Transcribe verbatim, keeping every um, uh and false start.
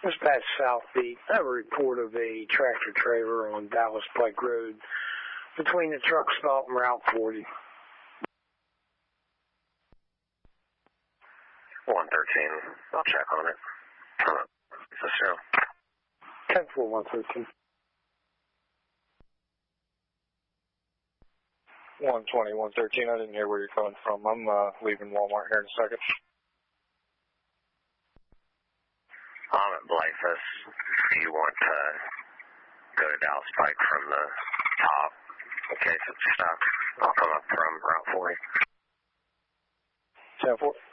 Dispatch South Beat. I have a report of a tractor trailer on Dallas Pike Road between the truck stop and Route forty. one thirteen. I'll check on it. Uh, is this zero? ten four one thirteen. one twenty, one thirteen. I didn't hear where you're coming from. I'm uh, leaving Walmart here in a second. I'm at Blythus. If you want to go to Dallas Pike from the top, in case it's stuck, I'll come up from Route forty. ten four.